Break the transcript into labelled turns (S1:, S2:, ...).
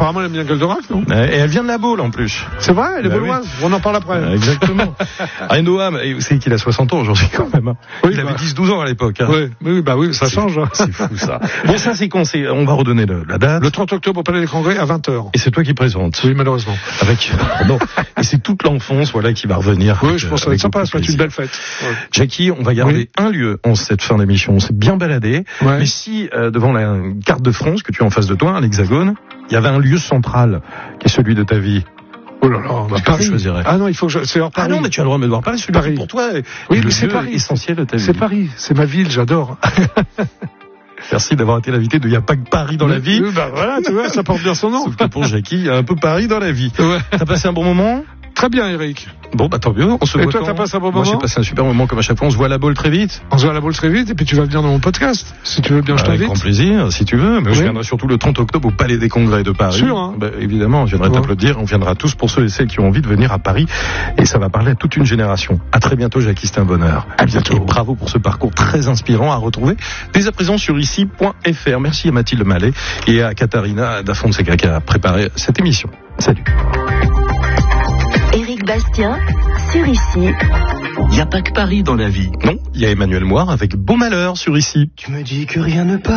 S1: apparemment, elle aime bien Goldorak, non?
S2: Et elle vient de la Baule, en plus.
S1: C'est vrai, elle est bauloise.
S2: Oui.
S1: On en parle après.
S2: Exactement. Renoam, c'est qu'il a 60 ans aujourd'hui, quand même.
S1: Oui,
S2: il avait 10-12 ans à l'époque. Hein.
S1: Oui, ça change.
S2: C'est fou, ça. Bon, ça, c'est con. On va redonner la date.
S1: Le 30 octobre au Palais des Congrès à 20h.
S2: Et c'est toi qui présentes.
S1: Oui, malheureusement.
S2: Non. Et c'est toute l'enfance, voilà, qui va revenir.
S1: Oui, je pense que ça va être sympa, ça va être une belle fête. Ouais.
S2: Jackie, on va garder un lieu en cette fin d'émission. On s'est bien baladé.
S1: Ouais.
S2: Mais si, devant la carte de France que tu as en face de toi, l'Hexagone, il y avait un lieu central, qui est celui de ta vie.
S1: Oh là là, bah Paris.
S2: Je choisirais.
S1: Ah non, il faut que c'est hors Paris.
S2: Ah non, mais tu as le droit de me voir Paris, celui
S1: Paris.
S2: Pour toi,
S1: oui,
S2: le
S1: mais c'est
S2: lieu
S1: Paris.
S2: essentiel de ta vie.
S1: C'est Paris, c'est ma ville, j'adore.
S2: Merci d'avoir été l'invité de Il n'y a pas que Paris dans la vie.
S1: Oui, bah voilà, tu vois, ça porte bien son nom.
S2: Sauf que pour Jackie, il y a un peu Paris dans la vie.
S1: Ouais.
S2: T'as passé un bon moment?
S1: Très bien, Eric.
S2: Bon, bah tant mieux. On se
S1: et
S2: voit
S1: toi,
S2: quand?
S1: t'as passé un bon
S2: Moi,
S1: moment?
S2: j'ai passé un super moment comme à chaque fois. On se voit à la Baule très vite.
S1: On se voit à la Baule très vite et puis tu vas venir dans mon podcast. Si tu veux bien, je
S2: Avec
S1: t'invite.
S2: grand plaisir, si tu veux. Mais
S1: Oui.
S2: je viendrai surtout le 30 octobre au Palais des Congrès de Paris.
S1: Sûr, hein.
S2: Bah, évidemment, je viendrai t'applaudir. On viendra tous pour ceux et celles qui ont envie de venir à Paris. Et ça va parler à toute une génération. À très bientôt, Jackie, c'était un bonheur.
S1: À bientôt.
S2: Et bravo pour ce parcours très inspirant à retrouver dès à présent sur ici.fr. Merci à Mathilde Mallet et à Katharina da Fonseca qui a préparé cette émission. Salut.
S3: Éric Bastien, sur Ici.
S2: Il n'y a pas que Paris dans la vie. Non, il y a Emmanuel Moire avec Beau Malheur sur Ici.
S4: Tu me dis que rien ne passe.